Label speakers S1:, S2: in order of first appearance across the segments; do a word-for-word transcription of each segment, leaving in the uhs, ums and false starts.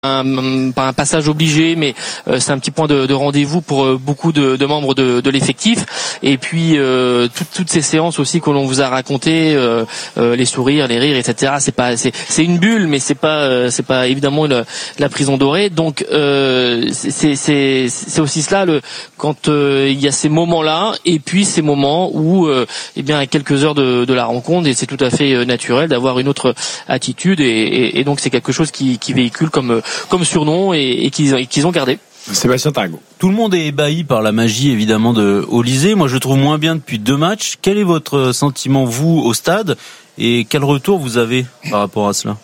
S1: Un, pas un passage obligé, mais euh, c'est un petit point de, de rendez-vous pour euh, beaucoup de, de membres de, de l'effectif. Et puis euh, tout, toutes ces séances aussi que l'on vous a racontées, euh, euh, les sourires, les rires, et cetera. C'est pas, c'est, c'est une bulle, mais c'est pas, euh, c'est pas évidemment une, la prison dorée. Donc euh, c'est, c'est, c'est aussi cela le quand euh, il y a ces moments-là, et puis ces moments où, euh, eh bien, à quelques heures de, de la rencontre, et c'est tout à fait euh, naturel d'avoir une autre attitude. Et, et, et donc c'est quelque chose qui, qui véhicule comme comme surnom et, et qu'ils, et qu'ils ont gardé.
S2: Sébastien Tarago.
S3: Tout le monde est ébahi par la magie évidemment de Olysée. Moi je le trouve moins bien depuis deux matchs. Quel est votre sentiment vous au stade et quel retour vous avez par rapport à cela?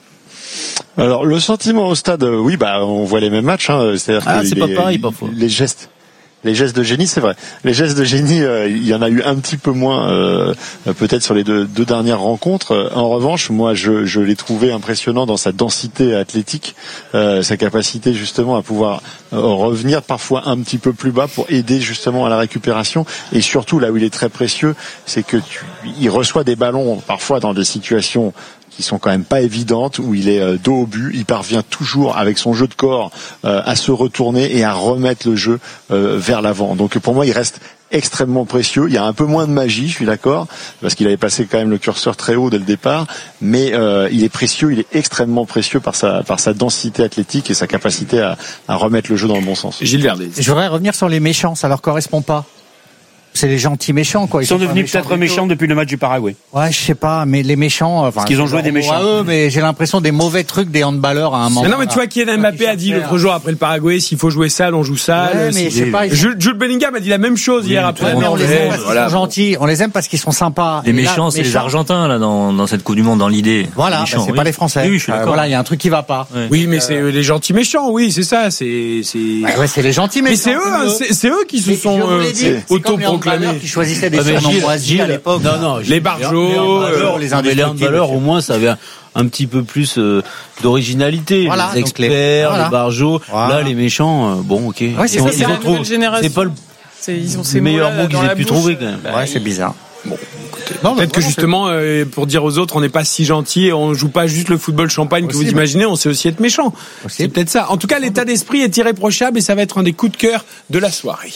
S4: Alors le sentiment au stade, oui bah on voit les mêmes matchs. Hein, c'est-à-dire
S3: ah
S4: que
S3: c'est
S4: les,
S3: pas pareil parfois.
S4: Les gestes. Les gestes de génie, c'est vrai. Les gestes de génie, euh, il y en a eu un petit peu moins, euh, peut-être sur les deux, deux dernières rencontres. En revanche, moi, je, je l'ai trouvé impressionnant dans sa densité athlétique, euh, sa capacité justement à pouvoir euh, revenir parfois un petit peu plus bas pour aider justement à la récupération. Et surtout, là où il est très précieux, c'est que tu, il reçoit des ballons parfois dans des situations qui sont quand même pas évidentes, où il est euh, dos au but, il parvient toujours avec son jeu de corps euh, à se retourner et à remettre le jeu euh, vers l'avant. Donc pour moi, il reste extrêmement précieux. Il y a un peu moins de magie, je suis d'accord, parce qu'il avait passé quand même le curseur très haut dès le départ, mais euh, il est précieux, il est extrêmement précieux par sa par sa densité athlétique et sa capacité à, à remettre le jeu dans le bon sens.
S2: Gilles Verdez.
S5: Je voudrais revenir sur les méchants, ça leur correspond pas. C'est les gentils méchants, quoi.
S6: Ils, Ils sont, sont devenus peut-être méchants depuis le match du Paraguay.
S5: Ouais, je sais pas, mais les méchants. Enfin,
S6: parce qu'ils ont joué des méchants.
S5: Eux, mais j'ai l'impression des mauvais trucs des handballeurs à un moment.
S2: Mais non, mais tu vois, Kylian Mbappé a dit l'autre jour après le Paraguay, s'il faut jouer sale, on joue sale.
S5: Ouais, mais je sais pas.
S2: Jules, Jules Bellingham a dit la même chose oui, hier après.
S5: Ouais, mais on les aime parce qu'ils sont gentils. On les aime parce qu'ils sont sympas.
S3: Les méchants, c'est les Argentins là dans dans cette Coupe du Monde dans l'idée.
S5: Voilà, bah, c'est
S3: oui.
S5: pas les Français.
S3: Oui, je suis d'accord.
S5: Voilà, il y a un truc qui va pas.
S2: Ouais. Oui, mais c'est les gentils méchants. Oui, c'est ça. C'est c'est.
S5: Ouais, ouais, c'est les gentils méchants.
S2: Mais c'est eux, hein, c'est, c'est eux qui se sont
S5: autoproclamés. Qui choisissaient des surnoms moisis à l'époque.
S3: Non, non.
S2: Les barjots,
S3: les handballeurs, au moins, ça avait un, un petit peu plus euh, d'originalité.
S5: Voilà,
S3: les experts, les, voilà. les barjots. Voilà. Là, les méchants, euh, bon, ok.
S7: Ouais, c'est
S3: ils
S7: ça,
S3: ont,
S7: c'est
S3: ils
S7: la
S3: ont trouvé.
S7: C'est
S3: pas le,
S7: c'est, ils ont ces
S3: le meilleur mot qu'ils aient pu
S7: bouche.
S3: trouver quand même.
S5: Bah, ouais, c'est bizarre.
S2: Bon. Non, peut-être que justement, euh, pour dire aux autres, on n'est pas si gentil et on joue pas juste le football champagne aussi, que vous imaginez, on sait aussi être méchant. Aussi. C'est peut-être ça. En tout cas, l'état d'esprit est irréprochable et ça va être un des coups de cœur de la soirée.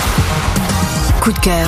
S8: Coup de cœur.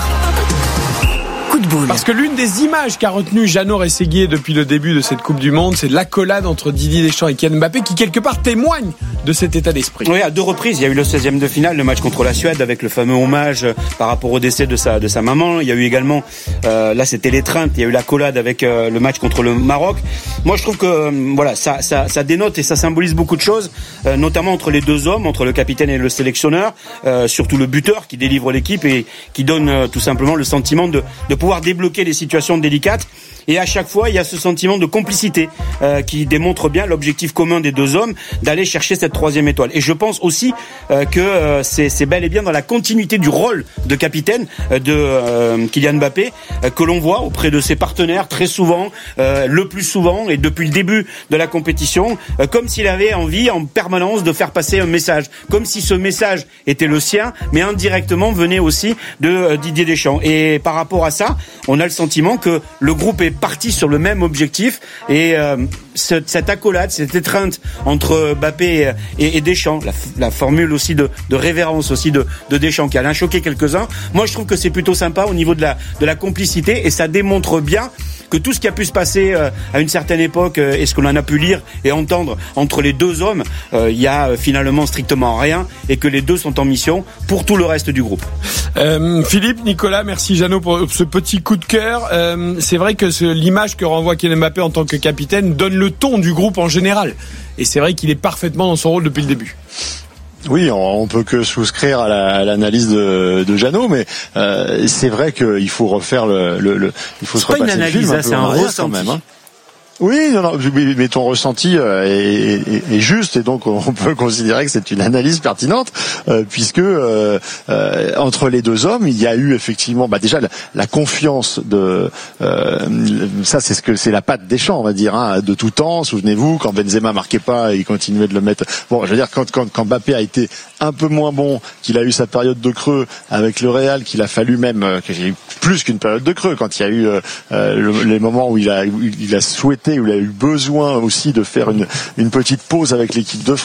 S8: Coup de boule.
S2: Parce que l'une des images qu'a retenu Jeannot Rességuier depuis le début de cette Coupe du Monde, c'est l'accolade entre Didier Deschamps et Kylian Mbappé qui quelque part témoigne de cet état d'esprit.
S6: Oui, à deux reprises. Il y a eu le seizième de finale, le match contre la Suède avec le fameux hommage par rapport au décès de sa, de sa maman. Il y a eu également, euh, là c'était l'étreinte, il y a eu l'accolade avec euh, le match contre le Maroc. Moi je trouve que euh, voilà, ça, ça, ça dénote et ça symbolise beaucoup de choses, euh, notamment entre les deux hommes, entre le capitaine et le sélectionneur, euh, surtout le buteur qui délivre l'équipe et qui donne euh, tout simplement le sentiment de, de pouvoir débloquer les situations délicates. Et à chaque fois, il y a ce sentiment de complicité euh, qui démontre bien l'objectif commun des deux hommes d'aller chercher cette troisième étoile. Et je pense aussi euh, que euh, c'est, c'est bel et bien dans la continuité du rôle de capitaine euh, de euh, Kylian Mbappé euh, que l'on voit auprès de ses partenaires très souvent, euh, le plus souvent et depuis le début de la compétition, euh, comme s'il avait envie en permanence de faire passer un message, comme si ce message était le sien, mais indirectement venait aussi de euh, Didier Deschamps. Et par rapport à ça, on a le sentiment que le groupe est parti sur le même objectif et euh, cette, cette accolade, cette étreinte entre Mbappé et, et Deschamps, la, la formule aussi de, de révérence aussi de, de Deschamps qui a choqué quelques-uns. Moi, je trouve que c'est plutôt sympa au niveau de la, de la complicité et ça démontre bien que tout ce qui a pu se passer euh, à une certaine époque euh, et ce qu'on en a pu lire et entendre entre les deux hommes, il euh, y a euh, finalement strictement rien et que les deux sont en mission pour tout le reste du groupe.
S2: Euh, Philippe, Nicolas, merci Jeannot pour ce petit coup de cœur. Euh, c'est vrai que ce, l'image que renvoie Kylian Mbappé en tant que capitaine donne le ton du groupe en général. Et c'est vrai qu'il est parfaitement dans son rôle depuis le début.
S4: Oui, on, on peut que souscrire à, la, à l'analyse de, de Jeannot, mais euh, c'est vrai qu'il faut refaire le, le, le il faut
S6: c'est
S4: se repasser
S6: une analyse,
S4: le film un
S6: c'est
S4: peu
S6: un
S4: en arrière
S6: ressenti.
S4: quand même. Hein. Oui, non, non, mais ton ressenti est, est, est juste et donc on peut considérer que c'est une analyse pertinente euh, puisque euh, euh, entre les deux hommes, il y a eu effectivement, bah déjà la, la confiance de euh, ça, c'est ce que c'est la patte Deschamps, on va dire, hein, de tout temps. Souvenez-vous, quand Benzema marquait pas, il continuait de le mettre. Bon, je veux dire quand quand, quand Mbappé a été un peu moins bon, qu'il a eu sa période de creux avec le Real, qu'il a fallu même, qu'il y a eu plus qu'une période de creux quand il y a eu euh, le, les moments où il a où il a souhaité éclaté, où il a eu besoin aussi de faire une, une petite pause avec l'équipe de